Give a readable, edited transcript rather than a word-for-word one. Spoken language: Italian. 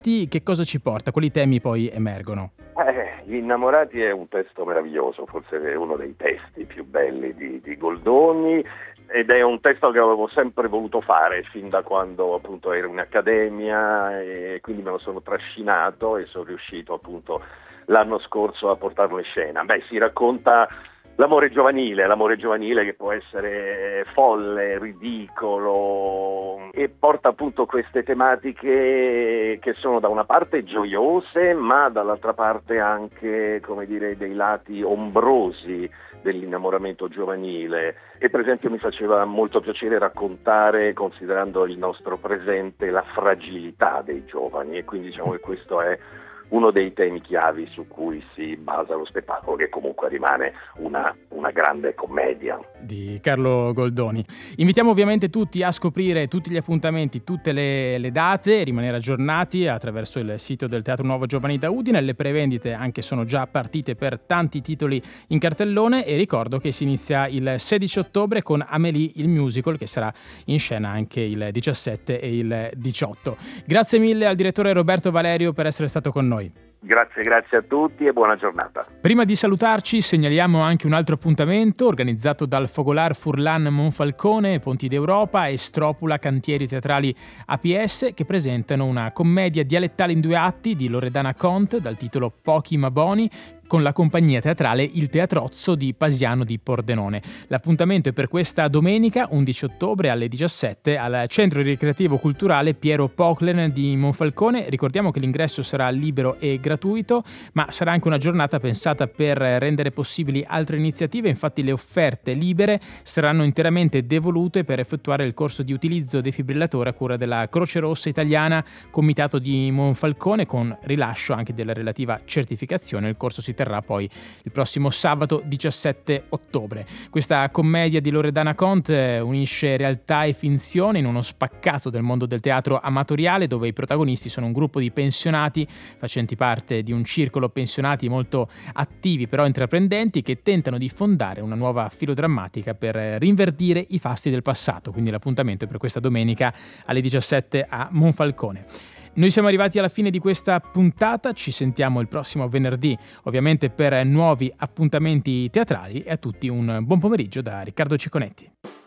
che cosa ci porta? Quali temi poi emergono? Gli Innamorati è un testo meraviglioso, forse è uno dei testi più belli di Goldoni, ed è un testo che avevo sempre voluto fare fin da quando appunto ero in accademia, e quindi me lo sono trascinato e sono riuscito appunto l'anno scorso a portarlo in scena. Si racconta l'amore giovanile che può essere folle, ridicolo, e porta appunto queste tematiche che sono da una parte gioiose, ma dall'altra parte anche, come dire, dei lati ombrosi dell'innamoramento giovanile. E per esempio mi faceva molto piacere raccontare, considerando il nostro presente, la fragilità dei giovani, e quindi diciamo che questo è uno dei temi chiavi su cui si basa lo spettacolo, che comunque rimane una grande commedia. Di Carlo Goldoni. Invitiamo ovviamente tutti a scoprire tutti gli appuntamenti, tutte le date, e rimanere aggiornati attraverso il sito del Teatro Nuovo Giovani da Udine. Le prevendite anche sono già partite per tanti titoli in cartellone, e ricordo che si inizia il 16 ottobre con Amélie il musical, che sarà in scena anche il 17 e il 18. Grazie mille al direttore Roberto Valerio per essere stato con noi. Grazie a tutti e buona giornata. Prima di salutarci segnaliamo anche un altro appuntamento organizzato dal Fogolar Furlan Monfalcone, Ponti d'Europa e Stropula Cantieri Teatrali APS, che presentano una commedia dialettale in 2 atti di Loredana Conte dal titolo Pochi ma Boni, con la compagnia teatrale Il Teatrozzo di Pasiano di Pordenone. L'appuntamento è per questa domenica 11 ottobre alle 17 al Centro Ricreativo Culturale Piero Pochlen di Monfalcone. Ricordiamo che l'ingresso sarà libero e gratuito, ma sarà anche una giornata pensata per rendere possibili altre iniziative. Infatti le offerte libere saranno interamente devolute per effettuare il corso di utilizzo defibrillatore a cura della Croce Rossa Italiana Comitato di Monfalcone, con rilascio anche della relativa certificazione. Il corso si terrà poi il prossimo sabato 17 ottobre. Questa commedia di Loredana Conte unisce realtà e finzione in uno spaccato del mondo del teatro amatoriale, dove i protagonisti sono un gruppo di pensionati facenti parte di un circolo pensionati molto attivi però intraprendenti, che tentano di fondare una nuova filodrammatica per rinverdire i fasti del passato. Quindi l'appuntamento è per questa domenica alle 17 a Monfalcone. Noi siamo arrivati alla fine di questa puntata, ci sentiamo il prossimo venerdì ovviamente per nuovi appuntamenti teatrali, e a tutti un buon pomeriggio da Riccardo Cicconetti.